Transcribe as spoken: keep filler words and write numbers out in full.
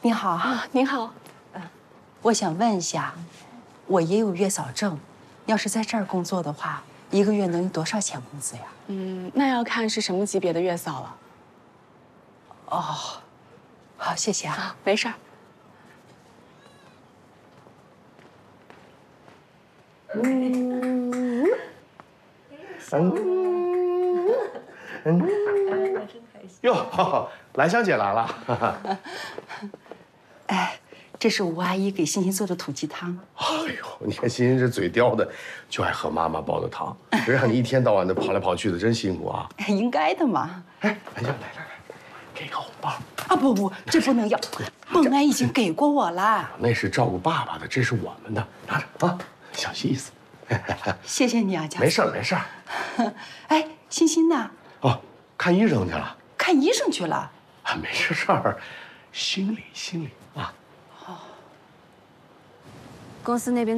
你好， 啊，您好。 嗯，我想问一下，我也有月嫂证，要是在这儿工作的话，一个月能有多少钱工资呀？ 嗯，那要看是什么级别的月嫂了。 哦，好，谢谢啊。 啊，没事儿。 嗯嗯嗯，哟，兰香姐来了。 哎，这是吴阿姨给欣欣做的土鸡汤。 哎呦，你看欣欣这嘴刁的，就爱喝妈妈煲的汤，这让你一天到晚的跑来跑去的，真辛苦啊。 应该的嘛。 哎，兰香，来来来，给个红包。 啊不不，这不能要，孟安已经给过我了。 那是照顾爸爸的，这是我们的，拿着啊，小意思。 谢谢你啊，家。 没事儿没事儿。 哎，欣欣呢？ 哦，看医生去了。 看医生去了。 啊，没事事儿，心理心理啊。 公司那边。